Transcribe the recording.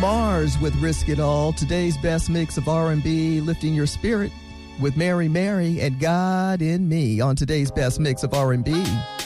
Mars with Risk It All, today's best mix of R&B, lifting your spirit with Mary Mary and God in Me on today's best mix of R&B.